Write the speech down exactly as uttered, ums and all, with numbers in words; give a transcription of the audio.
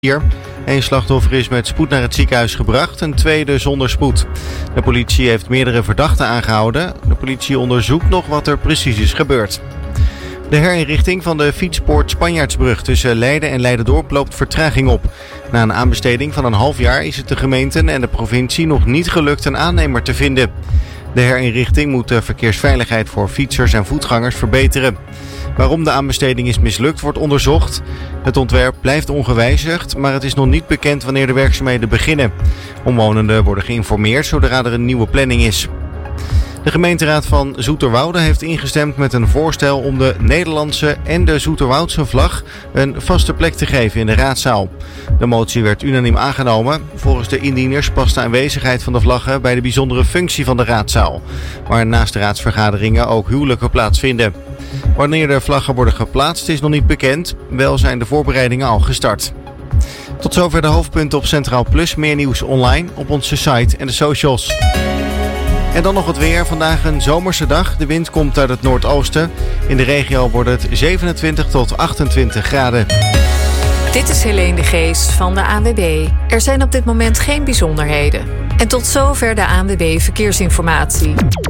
Hier. Eén slachtoffer is met spoed naar het ziekenhuis gebracht, een tweede zonder spoed. De politie heeft meerdere verdachten aangehouden. De politie onderzoekt nog wat er precies is gebeurd. De herinrichting van de fietspoort Spanjaardsbrug tussen Leiden en Leiderdorp loopt vertraging op. Na een aanbesteding van een half jaar is het de gemeenten en de provincie nog niet gelukt een aannemer te vinden. De herinrichting moet de verkeersveiligheid voor fietsers en voetgangers verbeteren. Waarom de aanbesteding is mislukt wordt onderzocht. Het ontwerp blijft ongewijzigd, maar het is nog niet bekend wanneer de werkzaamheden beginnen. Omwonenden worden geïnformeerd zodra er een nieuwe planning is. De gemeenteraad van Zoeterwoude heeft ingestemd met een voorstel om de Nederlandse en de Zoeterwoudse vlag een vaste plek te geven in de raadzaal. De motie werd unaniem aangenomen. Volgens de indieners past de aanwezigheid van de vlaggen bij de bijzondere functie van de raadzaal, waar naast de raadsvergaderingen ook huwelijken plaatsvinden. Wanneer de vlaggen worden geplaatst is nog niet bekend, wel zijn de voorbereidingen al gestart. Tot zover de hoofdpunten op Centraal Plus. Meer nieuws online op onze site en de socials. En dan nog het weer. Vandaag een zomerse dag. De wind komt uit het noordoosten. In de regio wordt het zevenentwintig tot achtentwintig graden. Dit is Helene de Geest van de A N W B. Er zijn op dit moment geen bijzonderheden. En tot zover de A N W B Verkeersinformatie.